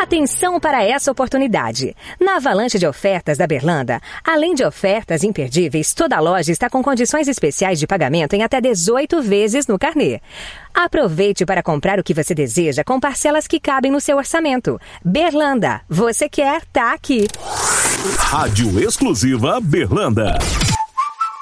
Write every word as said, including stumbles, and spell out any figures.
Atenção para essa oportunidade. Na avalanche de ofertas da Berlanda, além de ofertas imperdíveis, toda a loja está com condições especiais de pagamento em até dezoito vezes no carnê. Aproveite para comprar o que você deseja com parcelas que cabem no seu orçamento. Berlanda, você quer, tá aqui. Rádio exclusiva Berlanda.